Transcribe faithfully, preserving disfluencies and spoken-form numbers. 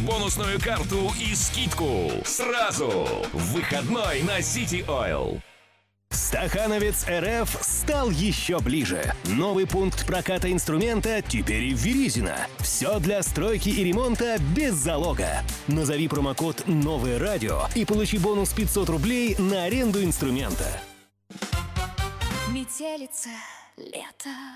бонусную карту и скидку. Сразу в выходной на City Oil. Стахановец РФ стал еще ближе. Новый пункт проката инструмента теперь и в Веризино. Все для стройки и ремонта без залога. Назови промокод «Новое радио» и получи бонус пятьсот рублей на аренду инструмента. Метелица, лето.